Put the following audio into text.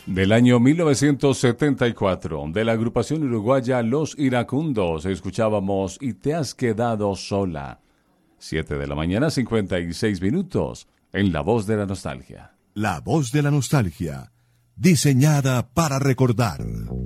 Del año 1974, de la agrupación uruguaya Los Iracundos, escuchábamos Y te has quedado sola. 7 de la mañana, 56 minutos, en La Voz de la Nostalgia. La Voz de la Nostalgia, diseñada para recordar.